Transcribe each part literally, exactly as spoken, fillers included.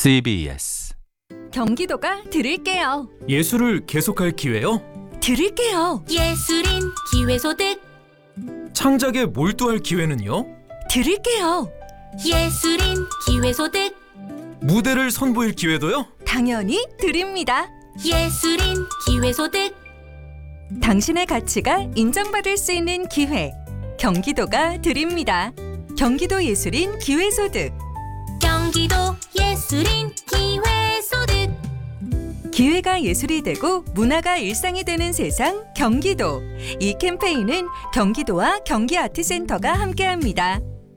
씨비에스 경기도가 드릴게요. 예술을 계속할 기회요? 드릴게요. 예술인 기회소득 창작에 몰두할 기회는요? 드릴게요. 예술인 기회소득 무대를 선보일 기회도요? 당연히 드립니다. 예술인 기회소득 당신의 가치가 인정받을 수 있는 기회. 경기도가 드립니다. 경기도 예술인 기회소득. 경기도 예술인 기회소득 기회가 예술이 되고 문화가 일상이 되는 세상 경기도. 이 캠페인은 경기도와 경기아트센터가 함께합니다.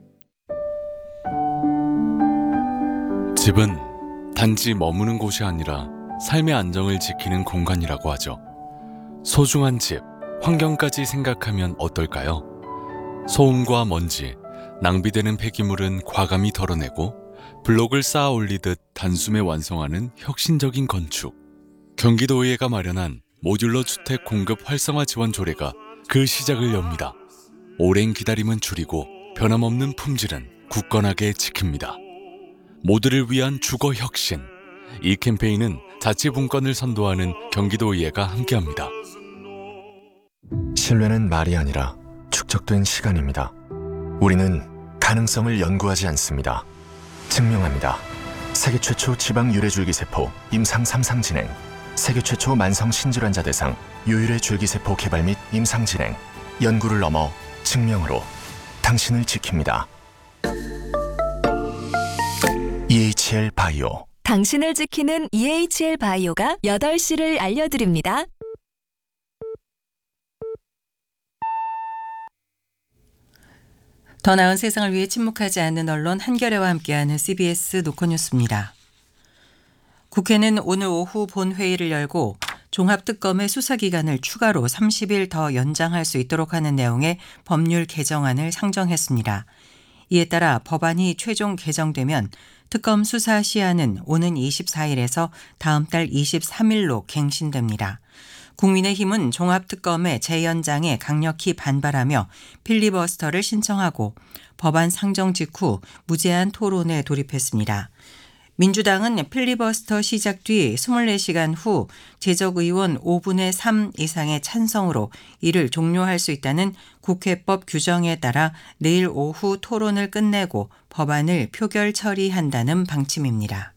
집은 단지 머무는 곳이 아니라 삶의 안정을 지키는 공간이라고 하죠. 소중한 집, 환경까지 생각하면 어떨까요? 소음과 먼지, 낭비되는 폐기물은 과감히 덜어내고 블록을 쌓아 올리듯 단숨에 완성하는 혁신적인 건축. 경기도의회가 마련한 모듈러 주택 공급 활성화 지원 조례가 그 시작을 엽니다. 오랜 기다림은 줄이고 변함없는 품질은 굳건하게 지킵니다. 모두를 위한 주거 혁신. 이 캠페인은 자치분권을 선도하는 경기도의회가 함께합니다. 신뢰는 말이 아니라 축적된 시간입니다. 우리는 가능성을 연구하지 않습니다. 증명합니다. 세계 최초 지방 유래줄기세포 임상 삼 상 진행, 세계 최초 만성 신질환자 대상 유일의 줄기세포 개발 및 임상 진행, 연구를 넘어 증명으로 당신을 지킵니다. 이에이치엘 바이오. 당신을 지키는 이에이치엘 바이오가 여덟 시를 알려드립니다. 더 나은 세상을 위해 침묵하지 않는 언론 한겨레와 함께하는 씨비에스 노컷뉴스입니다. 국회는 오늘 오후 본회의를 열고 종합특검의 수사기간을 추가로 삼십 일 더 연장할 수 있도록 하는 내용의 법률 개정안을 상정했습니다. 이에 따라 법안이 최종 개정되면 특검 수사 시한은 오는 이십사 일에서 다음 달 이십삼 일로 갱신됩니다. 국민의힘은 종합특검의 재연장에 강력히 반발하며 필리버스터를 신청하고 법안 상정 직후 무제한 토론에 돌입했습니다. 민주당은 필리버스터 시작 뒤 이십사 시간 후 제적의원 오분의 삼 이상의 찬성으로 이를 종료할 수 있다는 국회법 규정에 따라 내일 오후 토론을 끝내고 법안을 표결 처리한다는 방침입니다.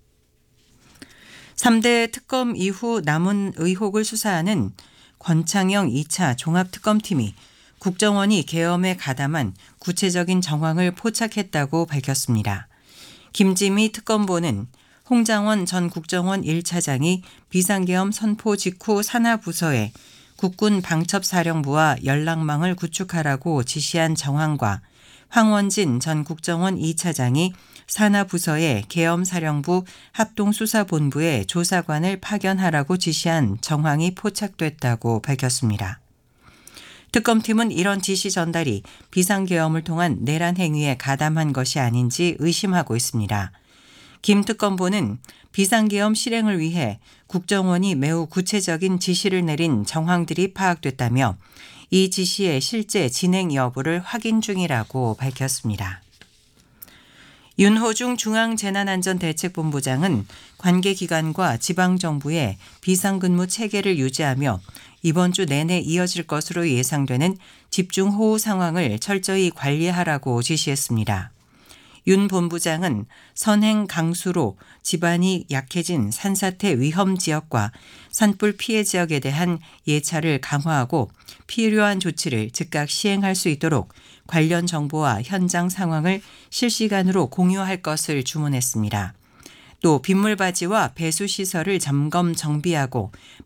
삼 대 특검 이후 남은 의혹을 수사하는 권창영 이 차 종합특검팀이 국정원이 계엄에 가담한 구체적인 정황을 포착했다고 밝혔습니다. 김지미 특검보는 홍장원 전 국정원 일 차장이 비상계엄 선포 직후 산하부서에 국군 방첩사령부와 연락망을 구축하라고 지시한 정황과 황원진 전 국정원 이 차장이 산하부서에 계엄사령부 합동수사본부에 조사관을 파견하라고 지시한 정황이 포착됐다고 밝혔습니다. 특검팀은 이런 지시 전달이 비상계엄을 통한 내란 행위에 가담한 것이 아닌지 의심하고 있습니다. 김 특검보는 비상계엄 실행을 위해 국정원이 매우 구체적인 지시를 내린 정황들이 파악됐다며 이 지시의 실제 진행 여부를 확인 중이라고 밝혔습니다. 윤호중 중앙재난안전대책본부장은 관계기관과 지방정부의 비상근무 체계를 유지하며 이번 주 내내 이어질 것으로 예상되는 집중호우 상황을 철저히 관리하라고 지시했습니다. 윤 본부장은 선행 강수로 지반이 약해진 산사태 위험 지역과 산불 피해 지역에 대한 예찰을 강화하고 필요한 조치를 즉각 시행할 수 있도록 관련 정보와 현장 상황을 실시간으로 공유할 것을 주문했습니다. 또 빗물바지와 배수시설을 점검 정비하고